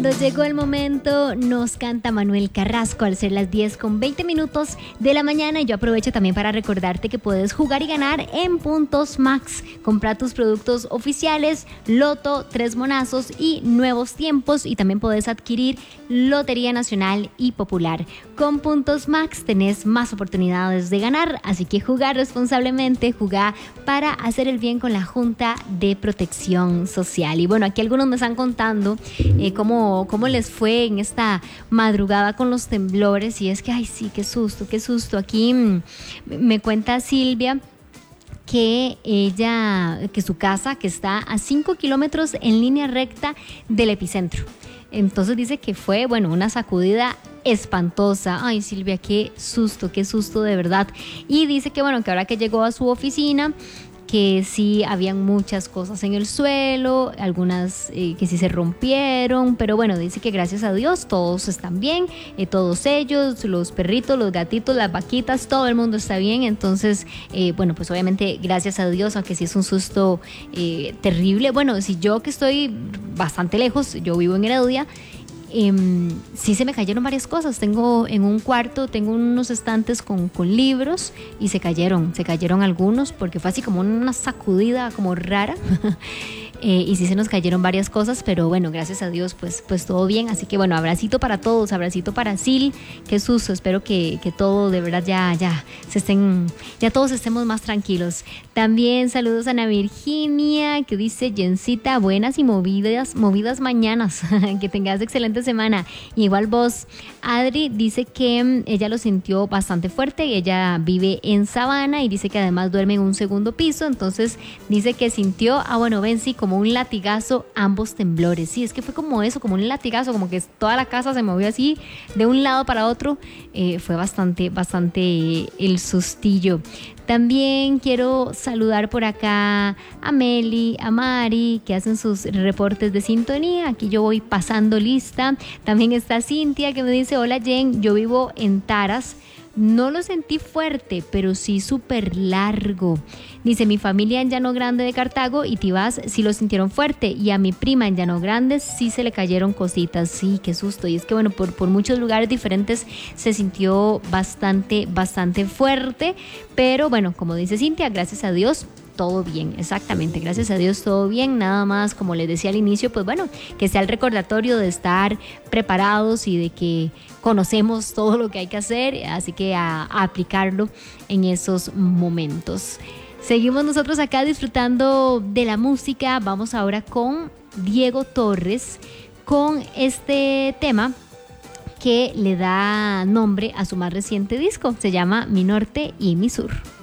Cuando llegó el momento, nos canta Manuel Carrasco al ser las 10:20 de la mañana. Y yo aprovecho también para recordarte que puedes jugar y ganar en Puntos Max. Compra tus productos oficiales, Loto, Tres Monazos y Nuevos Tiempos. Y también puedes adquirir Lotería Nacional y Popular. Con Puntos Max tenés más oportunidades de ganar. Así que jugar responsablemente, jugar para hacer el bien con la Junta de Protección Social. Y bueno, aquí algunos me están contando cómo les fue en esta madrugada con los temblores. Y es que, ay sí, qué susto, qué susto. Aquí me cuenta Silvia que su casa, que está a 5 kilómetros en línea recta del epicentro. Entonces dice que fue, una sacudida espantosa. Ay, Silvia, qué susto de verdad. Y dice que ahora que llegó a su oficina, que sí habían muchas cosas en el suelo, algunas que sí se rompieron, pero dice que gracias a Dios todos están bien, todos ellos, los perritos, los gatitos, las vaquitas, todo el mundo está bien. Entonces, pues obviamente gracias a Dios, aunque sí es un susto terrible. Si yo, que estoy bastante lejos, yo vivo en Heredia, sí se me cayeron varias cosas. Tengo en un cuarto, tengo unos estantes con libros y se cayeron algunos porque fue así como una sacudida como rara. Y sí se nos cayeron varias cosas, pero gracias a Dios pues todo bien. Así que abracito para todos, abracito para Sil, qué susto. Espero que todo de verdad ya todos estemos más tranquilos. También saludos a Ana Virginia, que dice: Jencita, buenas y movidas mañanas. Que tengas excelente semana. Igual vos. Adri dice que ella lo sintió bastante fuerte. Ella vive en Sabana y dice que además duerme en un segundo piso. Entonces dice que sintió, Benzi, como un latigazo ambos temblores. Sí, es que fue como eso, como un latigazo, como que toda la casa se movió así de un lado para otro. Fue bastante el sustillo. También quiero saludar por acá a Meli, a Mari, que hacen sus reportes de sintonía. Aquí yo voy pasando lista. También está Cintia, que me dice: hola Jen, yo vivo en Taras. No lo sentí fuerte, pero sí súper largo. Dice: mi familia en Llano Grande de Cartago y Tibás sí lo sintieron fuerte, y a mi prima en Llano Grande sí se le cayeron cositas. Sí, qué susto. Y es que por muchos lugares diferentes se sintió bastante fuerte, pero como dice Cintia, gracias a Dios todo bien. Exactamente, gracias a Dios todo bien. Nada más, como les decía al inicio, que sea el recordatorio de estar preparados y de que conocemos todo lo que hay que hacer, así que a aplicarlo en esos momentos. Seguimos nosotros acá disfrutando de la música. Vamos ahora con Diego Torres, con este tema que le da nombre a su más reciente disco. Se llama Mi Norte y Mi Sur.